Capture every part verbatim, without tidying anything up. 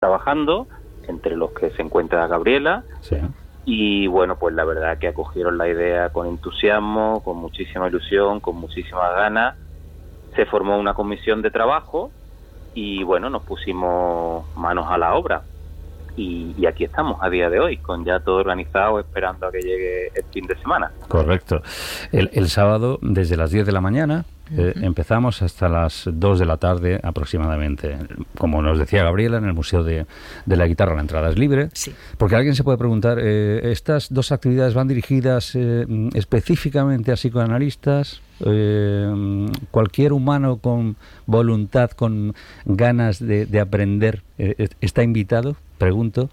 trabajando, entre los que se encuentra Gabriela. Sí. Y bueno, pues la verdad que acogieron la idea con entusiasmo, con muchísima ilusión, con muchísimas ganas. Se formó una comisión de trabajo y bueno, nos pusimos manos a la obra. Y, y aquí estamos a día de hoy, con ya todo organizado, esperando a que llegue el fin de semana. Correcto. El, el sábado, desde las diez de la mañana, eh, uh-huh. empezamos hasta las dos de la tarde aproximadamente. Como nos decía Gabriela, en el Museo de, de la Guitarra la entrada es libre. Sí. Porque alguien se puede preguntar, eh, ¿estas dos actividades van dirigidas eh, específicamente a psicoanalistas? Eh, ¿Cualquier humano con voluntad, con ganas de, de aprender, eh, está invitado? Pregunto.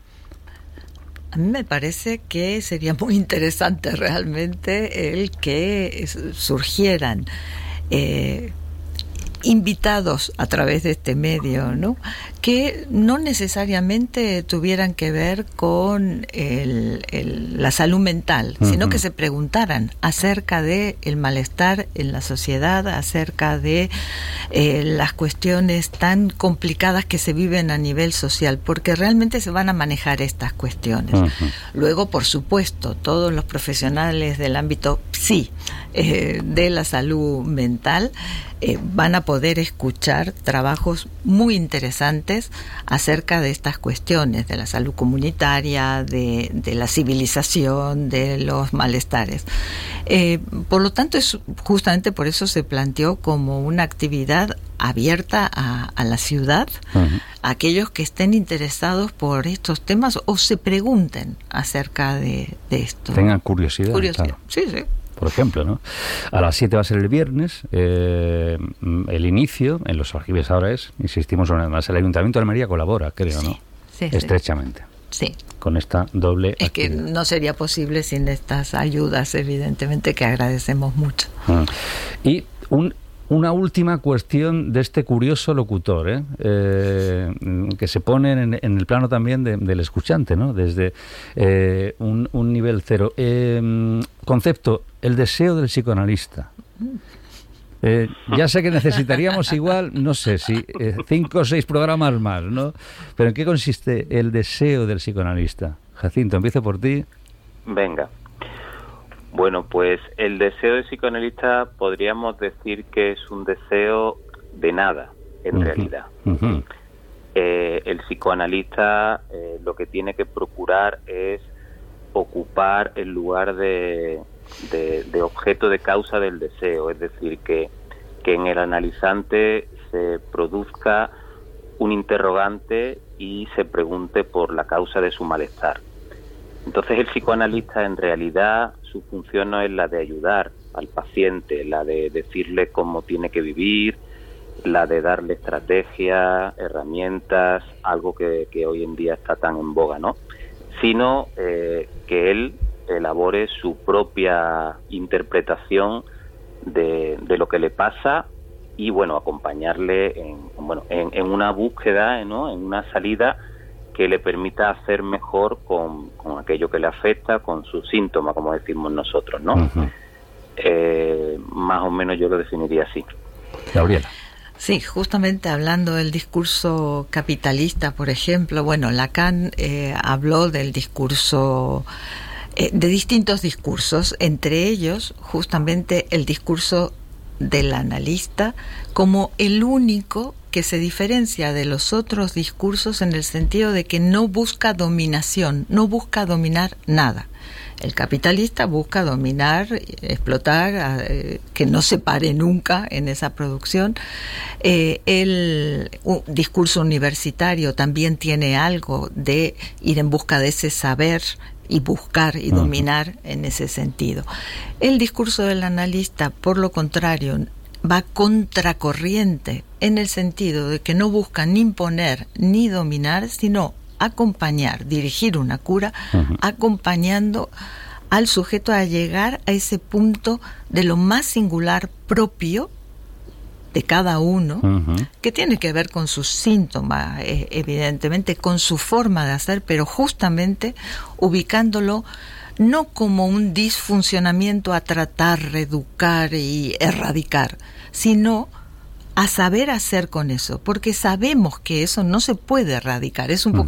A mí me parece que sería muy interesante realmente el que surgieran eh, invitados a través de este medio, ¿no? Que no necesariamente tuvieran que ver con el, el, la salud mental, uh-huh. sino que se preguntaran acerca de el malestar en la sociedad, acerca de eh, las cuestiones tan complicadas que se viven a nivel social, porque realmente se van a manejar estas cuestiones. Uh-huh. Luego, por supuesto, todos los profesionales del ámbito sí, eh, de la salud mental Eh, van a poder escuchar trabajos muy interesantes acerca de estas cuestiones, de la salud comunitaria, de, de la civilización, de los malestares. Eh, por lo tanto, es justamente por eso se planteó como una actividad abierta a, a la ciudad, uh-huh. a aquellos que estén interesados por estos temas o se pregunten acerca de, de esto. Tengan curiosidad. Curiosidad, claro. sí, sí. Por ejemplo, ¿no? A las siete va a ser el viernes, eh, el inicio, en los aljibes ahora es, insistimos una vez más, el Ayuntamiento de Almería colabora, creo, sí, ¿no? Sí, estrechamente. Sí. Con esta doble Es actividad. que no sería posible sin estas ayudas, evidentemente, que agradecemos mucho. Mm. Y un... Una última cuestión de este curioso locutor, ¿eh? Eh, que se pone en, en el plano también de, del escuchante, ¿no? Desde eh, un, un nivel cero. Eh, concepto, el deseo del psicoanalista. Eh, ya sé que necesitaríamos igual, no sé si eh, cinco o seis programas más, ¿no? Pero ¿en qué consiste el deseo del psicoanalista? Jacinto, empiezo por ti. Venga. Bueno, pues el deseo del psicoanalista podríamos decir que es un deseo de nada, en uh-huh. realidad. Uh-huh. Eh, el psicoanalista eh, lo que tiene que procurar es ocupar el lugar de, de, de objeto de causa del deseo, es decir, que, que en el analizante se produzca un interrogante y se pregunte por la causa de su malestar. Entonces el psicoanalista en realidad su función no es la de ayudar al paciente, la de decirle cómo tiene que vivir, la de darle estrategias, herramientas, algo que, que hoy en día está tan en boga, ¿no? Sino eh, que él elabore su propia interpretación de, de lo que le pasa y, bueno, acompañarle en, bueno, en, en una búsqueda, ¿no? En una salida que le permita hacer mejor con, con aquello que le afecta, con sus síntomas, como decimos nosotros, ¿no? Uh-huh. Eh, más o menos yo lo definiría así. Gabriela. Sí, justamente hablando del discurso capitalista, por ejemplo, bueno, Lacan eh, habló del discurso, eh, de distintos discursos, entre ellos justamente el discurso del analista como el único que se diferencia de los otros discursos en el sentido de que no busca dominación, no busca dominar nada. El capitalista busca dominar, explotar, eh, que no se pare nunca en esa producción. Eh, el un discurso universitario también tiene algo de ir en busca de ese saber y buscar y dominar uh-huh. en ese sentido. El discurso del analista, por lo contrario, va contracorriente en el sentido de que no busca ni imponer ni dominar, sino acompañar, dirigir una cura, uh-huh. acompañando al sujeto a llegar a ese punto de lo más singular propio de cada uno, uh-huh. que tiene que ver con sus síntomas, eh, evidentemente, con su forma de hacer, pero justamente ubicándolo no como un disfuncionamiento a tratar, reeducar y erradicar, sino a saber hacer con eso, porque sabemos que eso no se puede erradicar, es un Mm.